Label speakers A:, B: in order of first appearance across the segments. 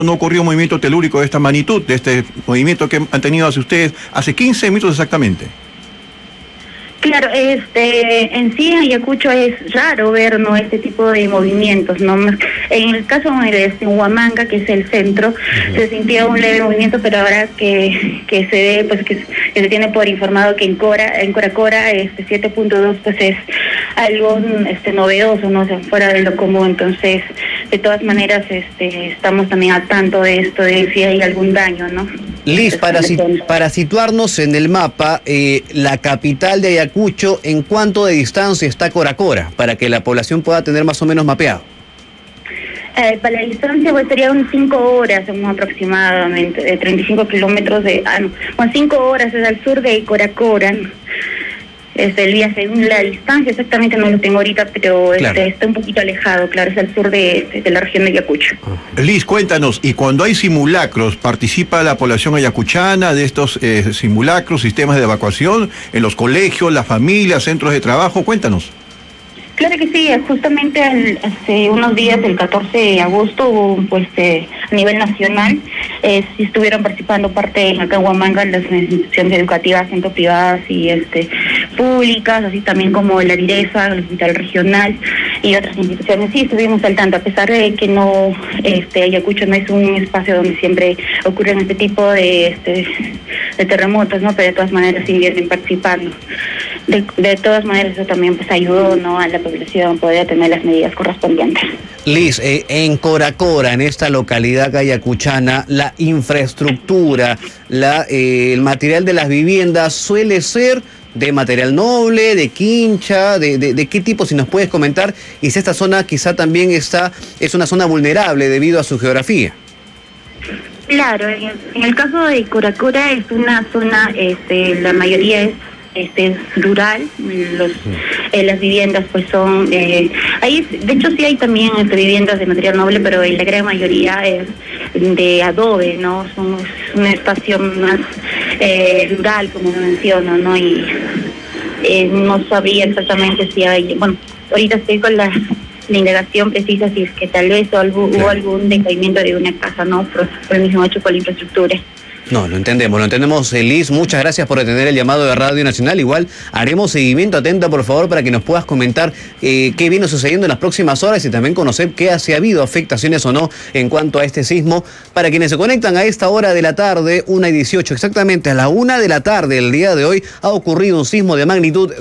A: no ocurrió un movimiento telúrico de esta magnitud, de este movimiento que han tenido hacia ustedes hace 15 minutos exactamente.
B: Claro, en sí en Ayacucho es raro ver este tipo de movimientos, ¿no? En el caso de Huamanga, que es el centro, se sintió un leve movimiento, pero ahora que se ve, pues que se tiene por informado que en Coracora 7.2 pues es algo novedoso, no, o sea, fuera de lo común. Entonces, de todas maneras, estamos también al tanto de esto, de si hay algún daño, ¿no?
C: Liz, para situarnos en el mapa, la capital de Ayacucho, ¿en cuánto de distancia está Coracora? Para que la población pueda tener más o menos mapeado.
B: Para la distancia pues sería unas 5 horas aproximadamente, de 35 kilómetros con 5 horas es al sur de Coracora. El viaje, según la distancia exactamente no lo tengo ahorita, pero claro, está un poquito alejado, claro, es al sur de la región de Ayacucho.
A: Liz, cuéntanos, y cuando hay simulacros, ¿participa la población ayacuchana de estos simulacros, sistemas de evacuación, en los colegios, las familias, centros de trabajo? Cuéntanos.
B: Claro que sí, justamente hace unos días, el 14 de agosto, hubo, pues a nivel nacional, sí estuvieron participando parte acá en Huamanga las instituciones educativas, tanto privadas y públicas, así también como la DIRESA, el Hospital Regional y otras instituciones. Sí, estuvimos al tanto, a pesar de que no, Ayacucho no es un espacio donde siempre ocurren este tipo de terremotos, ¿no? Pero de todas maneras sí vienen participando. De todas maneras eso también pues ayudó, ¿no?, a la población poder tener las medidas correspondientes.
C: Liz, en Coracora, en esta localidad ayacuchana, la infraestructura, el material de las viviendas suele ser de material noble, de quincha, de qué tipo, si nos puedes comentar, y si esta zona quizá también es una zona vulnerable debido a su geografía.
B: Claro, en el caso de Coracora es una zona, la mayoría es rural, las viviendas pues son, ahí de hecho sí hay también viviendas de material noble, pero la gran mayoría es de adobe, ¿no? Es un espacio más rural, como menciono, ¿no? Y no sabría exactamente si hay, bueno, ahorita estoy con la indagación precisa si es que tal vez hubo algún decaimiento de una casa, ¿no? Por el mismo hecho por la infraestructura.
C: No, lo entendemos, Liz. Muchas gracias por atender el llamado de Radio Nacional. Igual haremos seguimiento atento, por favor, para que nos puedas comentar qué viene sucediendo en las próximas horas y también conocer si ha habido afectaciones o no en cuanto a este sismo. Para quienes se conectan a esta hora de la tarde, 1:18, exactamente a la 1 de la tarde el día de hoy, ha ocurrido un sismo de magnitud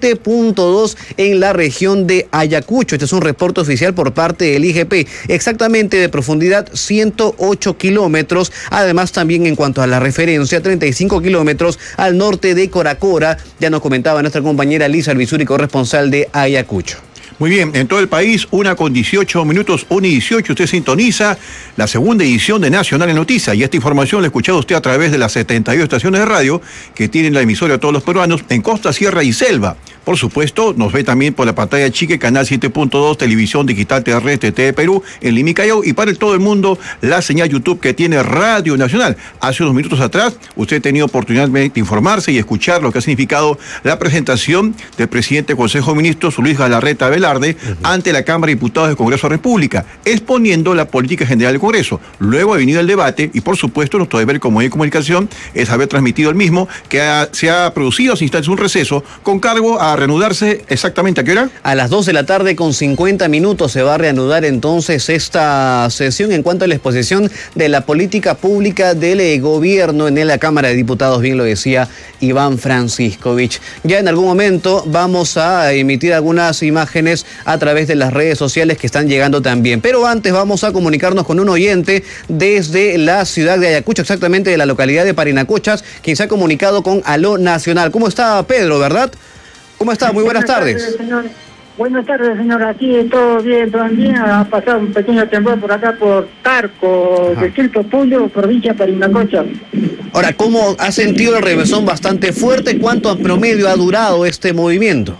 C: 7.2 en la región de Ayacucho. Este es un reporte oficial por parte del IGP, exactamente de profundidad 108 kilómetros. Además, también en cuanto a la referencia, 35 kilómetros al norte de Coracora. Ya nos comentaba nuestra compañera Lisa Albizuri, corresponsal de Ayacucho.
A: Muy bien, en todo el país, 1:18, 1:18, usted sintoniza la segunda edición de Nacional en Noticias, y esta información la ha escuchado usted a través de las 72 estaciones de radio que tienen la emisora de todos los peruanos en costa, sierra y selva. Por supuesto, nos ve también por la pantalla chica, canal 7.2, televisión digital terrestre, TV Perú, en Lima y Callao, y para todo el mundo, la señal YouTube que tiene Radio Nacional. Hace unos minutos atrás, usted ha tenido oportunidad de informarse y escuchar lo que ha significado la presentación del presidente del Consejo de Ministros, Luis Galarreta Velarde, ante la Cámara de Diputados del Congreso de la República, exponiendo la política general del Congreso. Luego ha venido el debate y, por supuesto, nuestro deber como medio de comunicación es haber transmitido el mismo, que se ha producido sin instantes un receso con cargo a reanudarse exactamente ¿a qué hora?
C: A las 2 de la tarde con 50 minutos se va a reanudar entonces esta sesión en cuanto a la exposición de la política pública del gobierno en la Cámara de Diputados, bien lo decía Iván Franciscovich. Ya en algún momento vamos a emitir algunas imágenes a través de las redes sociales que están llegando también. Pero antes vamos a comunicarnos con un oyente desde la ciudad de Ayacucho, exactamente de la localidad de Parinacochas, quien se ha comunicado con Aló Nacional. ¿Cómo está, Pedro, verdad? ¿Cómo está? Muy buenas tardes.
D: Buenas tardes, señor. Aquí todo bien, todo bien. Ha pasado un pequeño temblor por acá, por Tarco, distrito Puyo, provincia de Parinacochas.
C: Ahora, ¿cómo ha sentido el remesón bastante fuerte? ¿Cuánto en promedio ha durado este movimiento?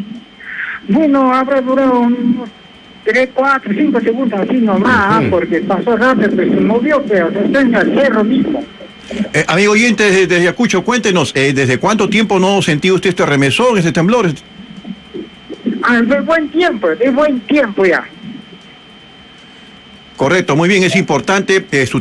D: Bueno, habrá durado unos 3, 4, 5 segundos, así nomás, porque pasó rápido, pero se movió, pero está en el cerro mismo.
A: Amigo oyente desde Ayacucho, cuéntenos, ¿desde cuánto tiempo no sentido usted este remesón, este temblor?
D: De buen tiempo ya.
A: Correcto, muy bien, es importante su